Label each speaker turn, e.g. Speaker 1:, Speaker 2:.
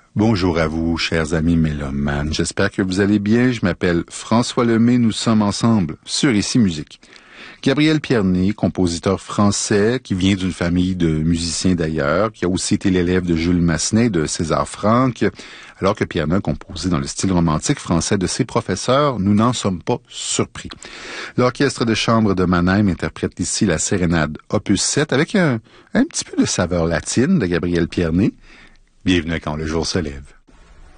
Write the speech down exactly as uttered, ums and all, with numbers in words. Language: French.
Speaker 1: Bonjour à vous, chers amis mélomanes. J'espère que vous allez bien. Je m'appelle François Lemay. Nous sommes ensemble sur Ici Musique. Gabriel Pierné, compositeur français, qui vient d'une famille de musiciens d'ailleurs, qui a aussi été l'élève de Jules Massenet et de César Franck. Alors que Pierné a composé dans le style romantique français de ses professeurs, nous n'en sommes pas surpris. L'orchestre de chambre de Mannheim interprète ici la sérénade opus sept avec un, un petit peu de saveur latine de Gabriel Pierné. Bienvenue à Quand le jour se lève.